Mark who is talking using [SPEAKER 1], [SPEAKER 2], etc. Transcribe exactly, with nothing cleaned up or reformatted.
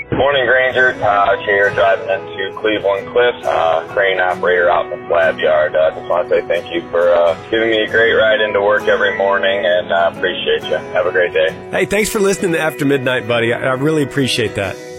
[SPEAKER 1] Morning, Granger. Uh, here driving into Cleveland Cliffs, uh, crane operator out in the slab yard. I uh, just want to say thank you for uh, giving me a great ride into work every morning, and I uh, appreciate you. Have a great day.
[SPEAKER 2] Hey, thanks for listening to After Midnight, buddy. I, I really appreciate that.